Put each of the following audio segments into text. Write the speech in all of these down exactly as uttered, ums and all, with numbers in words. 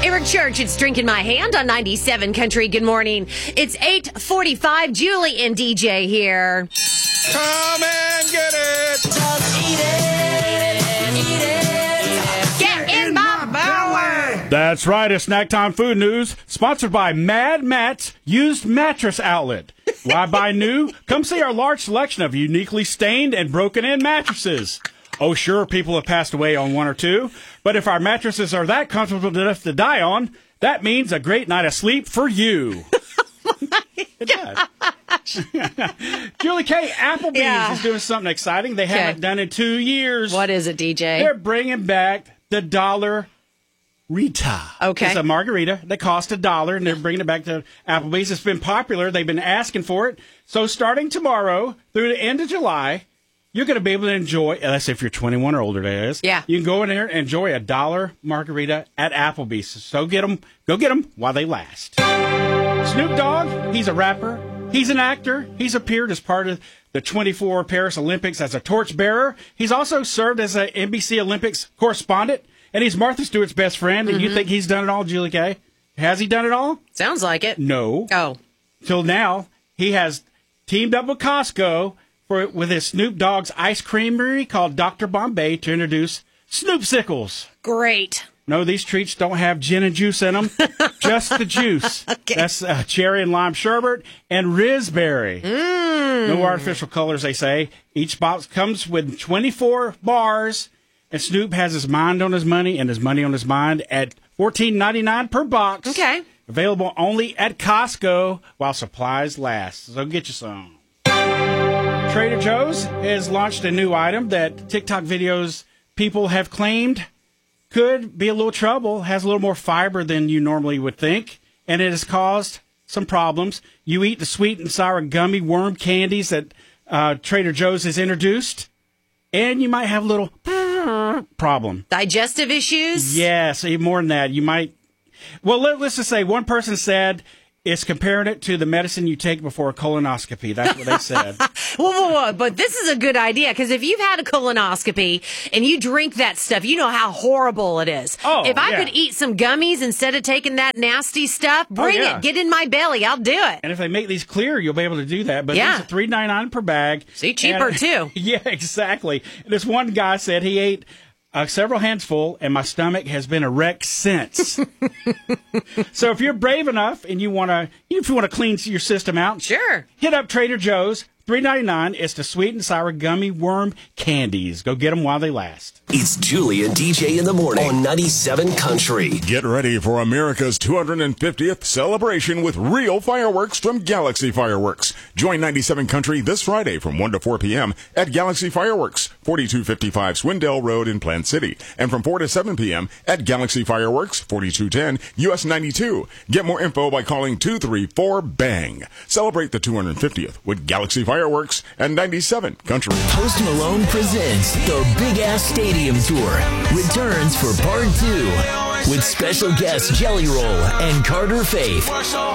Eric Church, it's Drinking My Hand on ninety-seven Country. Good morning. It's eight forty-five. Julie and D J here. Come and get it. Just eat it. Eat it. Get in my belly. That's right. It's Snack Time Food News, sponsored by Mad Matt's Used Mattress Outlet. Why buy new? Come see our large selection of uniquely stained and broken-in mattresses. Oh, sure, people have passed away on one or two, but if our mattresses are that comfortable enough to die on, that means a great night of sleep for you. It does. Julie K, Applebee's Yeah. is doing something exciting they Okay. haven't done in two years. What is it, D J? They're bringing back the dollar Rita. Okay. It's a margarita that costs a dollar, and they're bringing it back to Applebee's. It's been popular. They've been asking for it. So starting tomorrow through the end of July, you're going to be able to enjoy, that's if you're twenty-one or older, that is. Yeah. You can go in there and enjoy a dollar margarita at Applebee's. So get them, go get them while they last. Snoop Dogg, he's a rapper. He's an actor. He's appeared as part of the twenty-four Paris Olympics as a torchbearer. He's also served as an N B C Olympics correspondent. And he's Martha Stewart's best friend. And Mm-hmm. you think he's done it all, Julie K? Has he done it all? Sounds like it. No. Oh. Till now, he has teamed up with Costco for with his Snoop Dogg's ice creamery called Doctor Bombay to introduce Snoop Sickles. Great. No, these treats don't have gin and juice in them, just the juice. Okay. That's uh, cherry and lime sherbet and raspberry. Mm. No artificial colors, they say. Each box comes with twenty-four bars, and Snoop has his mind on his money and his money on his mind at fourteen ninety-nine per box. Okay. Available only at Costco while supplies last. So get you some. Trader Joe's has launched a new item that TikTok videos people have claimed could be a little trouble, has a little more fiber than you normally would think, and it has caused some problems. You eat the sweet and sour gummy worm candies that uh, Trader Joe's has introduced, and you might have a little problem. Digestive issues? Yes, even more than that. You might, well, let, let's just say one person said it's comparing it to the medicine you take before a colonoscopy. That's what they said. Whoa, whoa, whoa. But this is a good idea, because if you've had a colonoscopy and you drink that stuff, you know how horrible it is. Oh, if I yeah. could eat some gummies instead of taking that nasty stuff, bring yeah. it. Get in my belly. I'll do it. And if they make these clear, you'll be able to do that. But Yeah. these are three ninety-nine per bag. See, cheaper, And- too. Yeah, exactly. This one guy said he ate uh, several handfuls, and my stomach has been erect since. So if you're brave enough and you want to, if you want to clean your system out, Sure. hit up Trader Joe's. three ninety-nine. It's the sweet and sour gummy worm candies. Go get them while they last. It's Julie and D J in the morning on ninety-seven Country. Get ready for America's two hundred fiftieth celebration with real fireworks from Galaxy Fireworks. Join ninety-seven Country this Friday from one to four p.m. at Galaxy Fireworks, forty-two fifty-five Swindell Road in Plant City, and from four to seven p.m. at Galaxy Fireworks, forty-two ten U S ninety-two. Get more info by calling two three four BANG. Celebrate the two hundred fiftieth with Galaxy Fireworks and ninety-seven Country. Post Malone presents the Big Ass Stadium Tour. Returns for part two with special guests Jelly Roll and Carter Faith.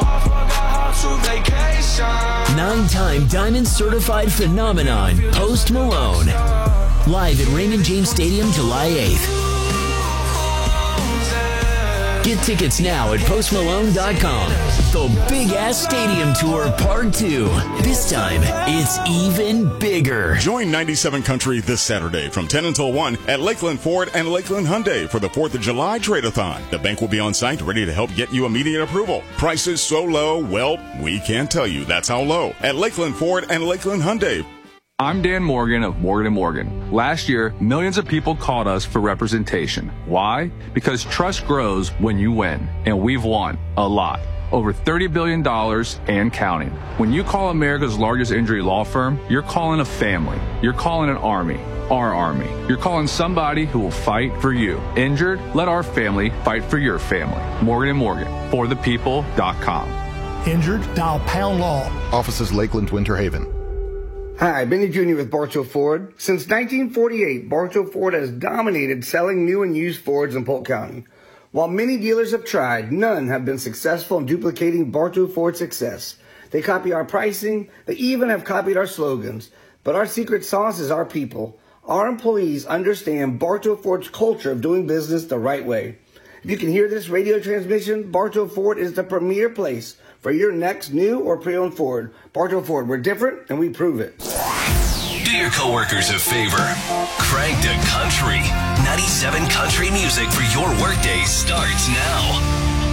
Nine-time Diamond Certified Phenomenon, Post Malone. Live at Raymond James Stadium July eighth. Get tickets now at post malone dot com. The Big Ass Stadium Tour Part two. This time, it's even bigger. Join ninety-seven Country this Saturday from ten until one at Lakeland Ford and Lakeland Hyundai for the fourth of July Trade-a-thon. The bank will be on site ready to help get you immediate approval. Prices so low, well, we can't tell you that's how low. At Lakeland Ford and Lakeland Hyundai. I'm Dan Morgan of Morgan and Morgan. Last year, millions of people called us for representation. Why? Because trust grows when you win, and we've won a lot. Over thirty billion dollars and counting. When you call America's largest injury law firm, you're calling a family. You're calling an army. Our army. You're calling somebody who will fight for you. Injured? Let our family fight for your family. Morgan and Morgan. For the people dot com. Injured? Dial Pound Law. Offices Lakeland, Winter Haven. Hi, Benny Junior with Bartow Ford. Since nineteen forty-eight, Bartow Ford has dominated selling new and used Fords in Polk County. While many dealers have tried, none have been successful in duplicating Bartow Ford's success. They copy our pricing, they even have copied our slogans. But our secret sauce is our people. Our employees understand Bartow Ford's culture of doing business the right way. If you can hear this radio transmission, Bartow Ford is the premier place for your next new or pre-owned Ford. Bartow Ford, we're different and we prove it. Do your coworkers a favor. Crank to country. ninety-seven Country music for your workday starts now.